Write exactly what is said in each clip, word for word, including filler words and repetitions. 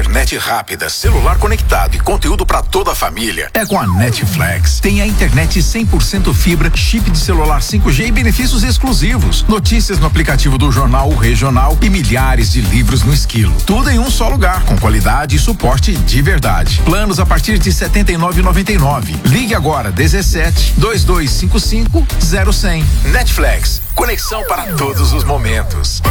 internet rápida, celular conectado e conteúdo para toda a família é com a Netflix. Tem a internet cem por cento fibra, chip de celular cinco G e benefícios exclusivos. Notícias no aplicativo do Jornal Regional e milhares de livros no Esquilo. Tudo em um só lugar, com qualidade e suporte de verdade. Planos a partir de setenta e nove reais e noventa e nove centavos. Ligue agora dezessete, vinte e dois cinquenta e cinco, zero cem. Netflix, conexão para todos os momentos.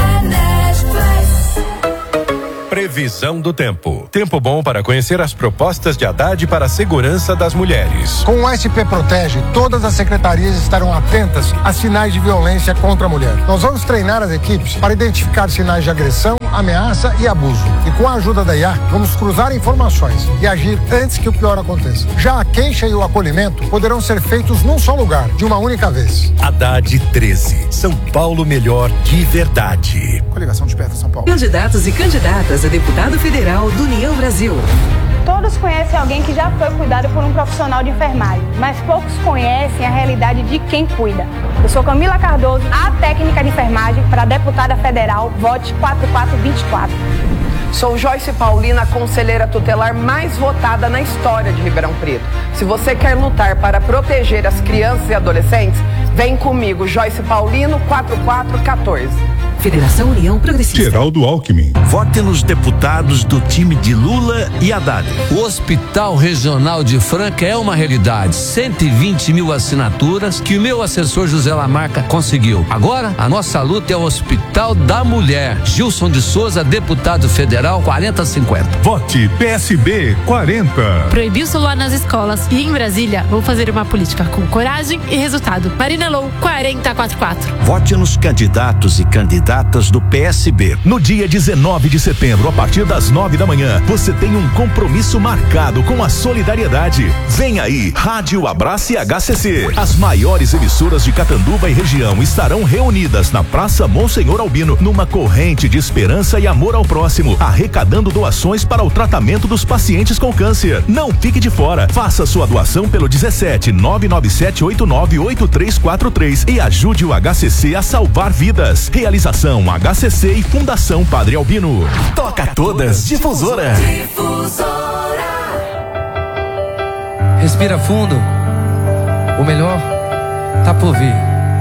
Previsão do tempo. Tempo bom para conhecer as propostas de Haddad para a segurança das mulheres. Com o S P Protege, todas as secretarias estarão atentas a sinais de violência contra a mulher. Nós vamos treinar as equipes para identificar sinais de agressão, ameaça e abuso. E com a ajuda da I A, vamos cruzar informações e agir antes que o pior aconteça. Já a queixa e o acolhimento poderão ser feitos num só lugar, de uma única vez. Haddad treze. São Paulo melhor de verdade. Coligação Desperta São Paulo. Candidatos e candidatas a deputado federal do União Brasil. Todos conhecem alguém que já foi cuidado por um profissional de enfermagem, mas poucos conhecem a realidade de quem cuida. Eu sou Camila Cardoso, a técnica de enfermagem para deputada federal, vote quatro quatro dois quatro. Sou Joyce Paulina, a conselheira tutelar mais votada na história de Ribeirão Preto. Se você quer lutar para proteger as crianças e adolescentes, vem comigo, Joyce Paulino, quatro quatro um quatro. Federação União Progressista. Geraldo Alckmin. Vote nos deputados do time de Lula e Haddad. O Hospital Regional de Franca é uma realidade. cento e vinte mil assinaturas que o meu assessor José Lamarca conseguiu. Agora, a nossa luta é o Hospital da Mulher. Gilson de Souza, deputado federal, quarenta cinquenta. Vote P S B quarenta. Proibir o celular nas escolas. E em Brasília, vou fazer uma política com coragem e resultado. Marina Lou, quarenta quarenta e quatro. Vote nos candidatos e candidatas do P S B. No dia dezenove de setembro, a partir das nove da manhã, você tem um compromisso marcado com a solidariedade. Vem aí, Rádio Abrace H C C. As maiores emissoras de Catanduva e região estarão reunidas na Praça Monsenhor Albino, numa corrente de esperança e amor ao próximo, arrecadando doações para o tratamento dos pacientes com câncer. Não fique de fora. Faça sua doação pelo dezessete, nove nove sete oito nove oito três quatro três e ajude o H C C a salvar vidas. Realização H C C e Fundação Padre Albino. Toca todas, Difusora. Difusora. Respira fundo. O melhor tá por vir.